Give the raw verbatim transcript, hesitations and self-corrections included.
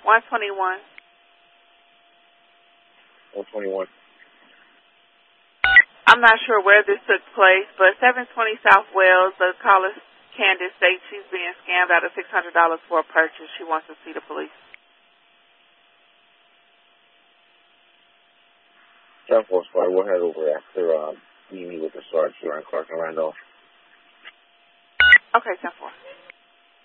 one twenty-one. one twenty-one. I'm not sure where this took place, but seven twenty South Wales, the caller Candace states she's being scammed out of six hundred dollars for a purchase. She wants to see the police. ten four Squad, we'll head over after uh, we meet with the sergeant here in Clark and Randolph. Okay, ten four.